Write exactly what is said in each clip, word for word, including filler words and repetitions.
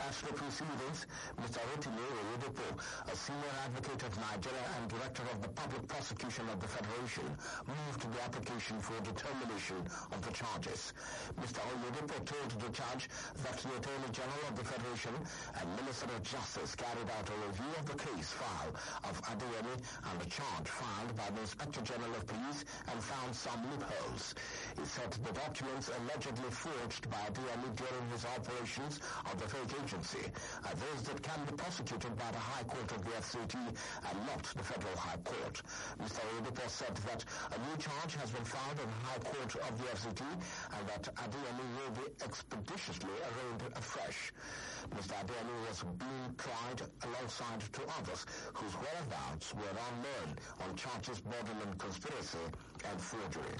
at the proceedings, Mister Rotimi Oyedepo, a senior advocate of Nigeria and director of the public prosecution of the Federation, moved the application for determination of the charges. Mister Oyedepo told the judge that the Attorney General of the Federation and Minister of Justice carried out a review of the case file of Adeyemi and the charge filed by the Inspector General of Police and found some loopholes. He said the documents allegedly forged by Adeyemi during his operations of the fake agency are those that can be prosecuted by the High Court of the F C T and not the Federal High Court. Mister Oyedepo said that a new charge has been filed in the High Court of the F C T and that Adeyemi will be expeditiously arraigned afresh. Mister Adeyemi was being tried alongside two others whose whereabouts were unknown on charges bordering on conspiracy and forgery.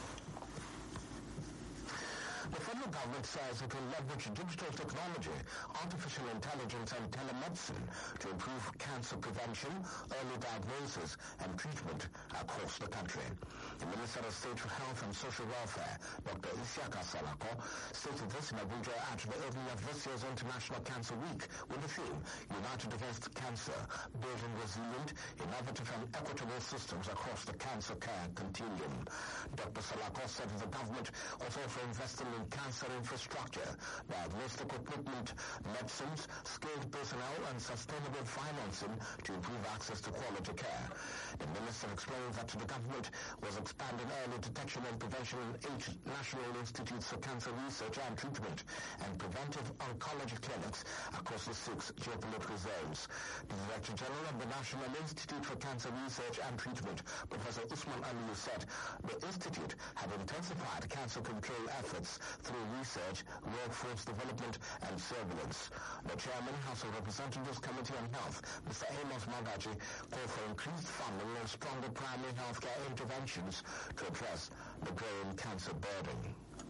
The federal government says it will leverage digital technology, artificial intelligence and telemedicine to improve cancer prevention, early diagnosis and treatment across the country. The Minister of State for Health and Social Welfare, Doctor Isiaka Salako, stated this in Abuja at the opening of this year's International Cancer Week with the theme, United Against Cancer, Building Resilient, Innovative and Equitable Systems Across the Cancer Care Continuum. Doctor Salako said the government was also investing in cancer infrastructure, diagnostic equipment, medicines, skilled personnel and sustainable financing to improve access to quality care. The minister explained that the government was expanding early detection and prevention in eight national institutes for cancer research and treatment and preventive oncology clinics across the six geopolitical zones. The Director General of the National Institute for Cancer Research and Treatment, Professor Usman Aliyu, said the institute had intensified cancer control efforts through research, workforce development and surveillance. The Chairman, House of Representatives Committee on Health, Mister Amos Magaji, called for increased funding and stronger primary healthcare interventions to address the growing cancer burden.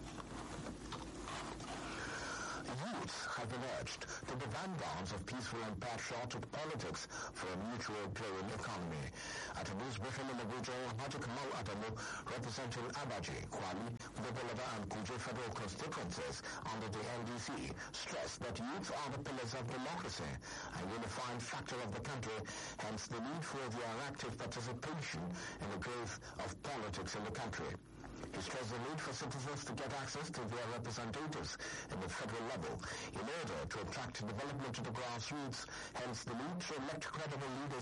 Youths have emerged to the vanguards of peaceful and patriotic politics for a mutual growing economy. At a news briefing in Abuja, Haji Kamal Adamu, representing Abaji, Kwali, Gobolada and Kuje federal constituencies under the N D C, stressed that youth are the pillars of democracy, a unifying factor of the country, hence the need for their active participation in the growth of politics in the country. He stressed the need for citizens to get access to their representatives in the federal level in order to attract development to the grassroots, hence the need to elect credible leaders